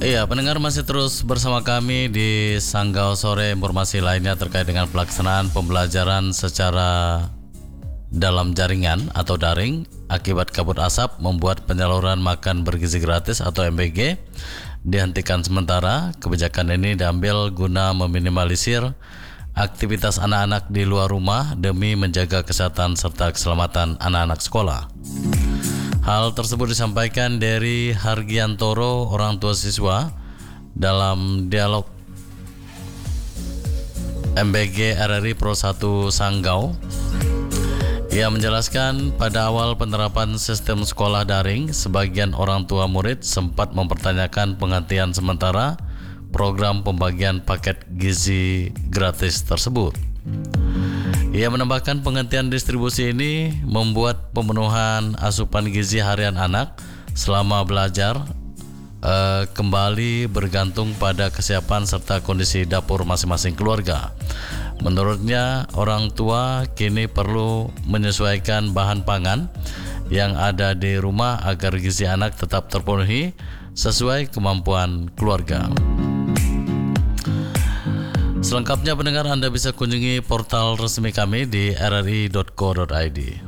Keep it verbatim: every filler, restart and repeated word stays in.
Iya, pendengar masih terus bersama kami di Sanggau Sore. Informasi lainnya terkait dengan pelaksanaan pembelajaran secara dalam jaringan atau daring akibat kabut asap membuat penyaluran makan bergizi gratis atau M B G dihentikan sementara. Kebijakan ini diambil guna meminimalisir aktivitas anak-anak di luar rumah demi menjaga kesehatan serta keselamatan anak-anak sekolah. Hal tersebut disampaikan dari Hargiantoro, orang tua siswa, dalam dialog M B G R R I Pro satu Sanggau. Ia menjelaskan pada awal penerapan sistem sekolah daring, sebagian orang tua murid sempat mempertanyakan penghentian sementara program pembagian paket gizi gratis tersebut. Ia menambahkan penghentian distribusi ini membuat pemenuhan asupan gizi harian anak selama belajar eh, kembali bergantung pada kesiapan serta kondisi dapur masing-masing keluarga. Menurutnya, orang tua kini perlu menyesuaikan bahan pangan yang ada di rumah agar gizi anak tetap terpenuhi sesuai kemampuan keluarga. Selengkapnya pendengar, Anda bisa kunjungi portal resmi kami di r r i dot co dot i d.